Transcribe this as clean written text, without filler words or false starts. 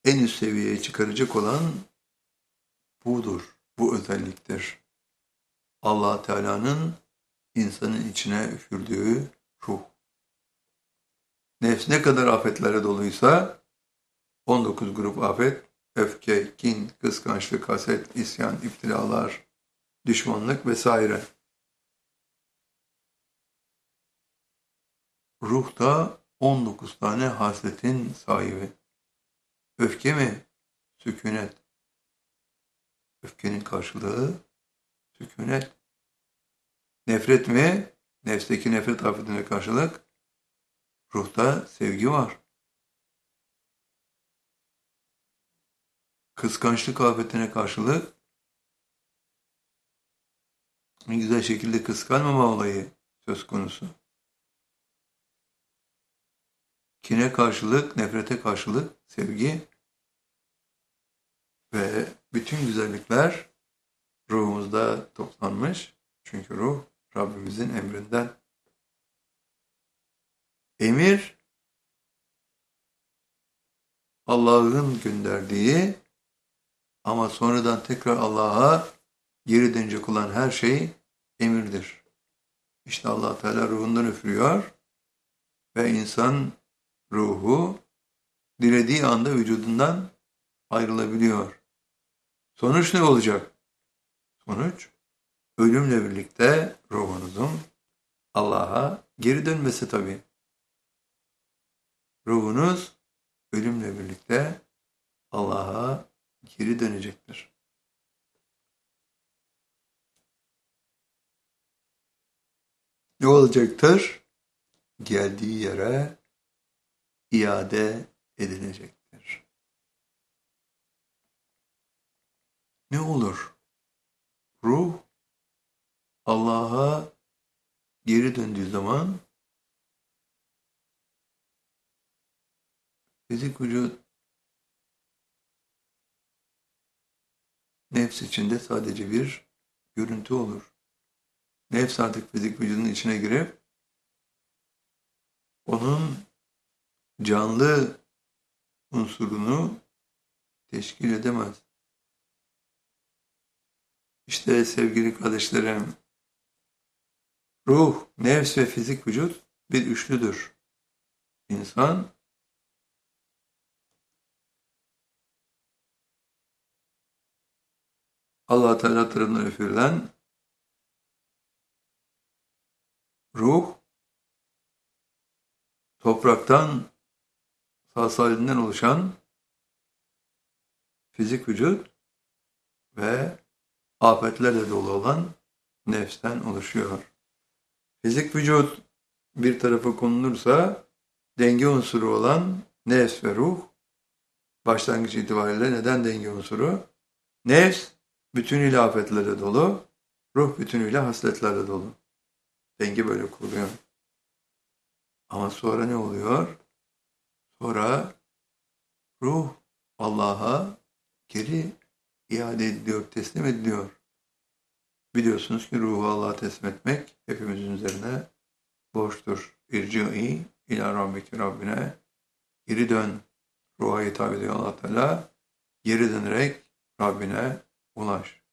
en üst seviyeye çıkaracak olan budur. Bu özelliktir. Allah Teala'nın insanın içine üfürdüğü ruh. Nefs ne kadar afetlere doluysa 19 grup afet, öfke, kin, kıskançlık, haset, isyan, iftiralar, düşmanlık vesaire. Ruh da 19 tane hasletin sahibi. Öfke mi? Sükunet. Öfkenin karşılığı sükunet. Nefret mi? Nefsteki nefret afetine karşılık ruhta sevgi var. Kıskançlık afetine karşılık en güzel şekilde kıskanmama olayı söz konusu. Kine karşılık, nefrete karşılık sevgi ve bütün güzellikler ruhumuzda toplanmış. Çünkü ruh Rabbimizin emrinden. Emir Allah'ın gönderdiği ama sonradan tekrar Allah'a geri dönecek olan her şey emirdir. İşte Allah Teala ruhundan üfürüyor ve insan ruhu dilediği anda vücudundan ayrılabiliyor. Sonuç ne olacak? Sonuç ölümle birlikte ruhunuzun Allah'a geri dönmesi tabii. Ruhunuz ölümle birlikte Allah'a geri dönecektir. Ne olacaktır? Geldiği yere iade edilecektir. Ne olur? Ruh Allah'a geri döndüğü zaman fizik vücut nefs içinde sadece bir görüntü olur. Nefs artık fizik vücudun içine girip onun canlı unsurunu teşkil edemez. İşte sevgili kardeşlerim, ruh, nefs ve fizik vücut bir üçlüdür. İnsan Allah Teala tarafından üfürülen ruh, topraktan sağ oluşan fizik vücut ve afetlerle dolu olan nefsten oluşuyor. Fizik vücut bir tarafa konulursa denge unsuru olan nefs ve ruh başlangıç itibariyle neden denge unsuru? Nefs bütünüyle afetlerle dolu, ruh bütünüyle hasletlerle dolu. Denge böyle kuruluyor. Ama sonra ne oluyor? Sonra ruh Allah'a geri iade ediliyor, teslim ediliyor. Biliyorsunuz ki ruhu Allah'a teslim etmek hepimizin üzerine borçtur. İrci'i ila rabbike Rabbine geri dön. Ruha hitap ediyor Allah Teala. Geri dönerek Rabbine ulaş.